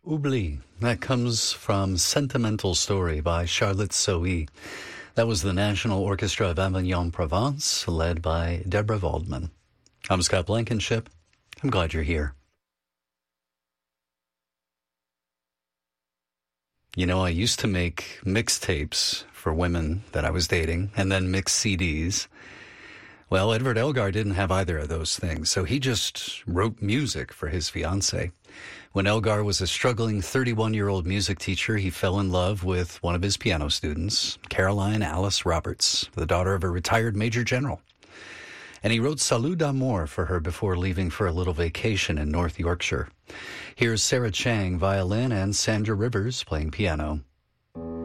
Oubli. That comes from Sentimental Story by Charlotte Sohi. That was the National Orchestra of Avignon-Provence, led by Deborah Waldman. I'm Scott Blankenship. I'm glad you're here. You know, I used to make mixtapes for women that I was dating and then mix CDs. Well, Edward Elgar didn't have either of those things, so he just wrote music for his fiancée. When Elgar was a struggling 31-year-old music teacher, he fell in love with one of his piano students, Caroline Alice Roberts, the daughter of a retired major general. And he wrote Salut d'Amour for her before leaving for a little vacation in North Yorkshire. Here's Sarah Chang, violin, and Sandra Rivers playing piano.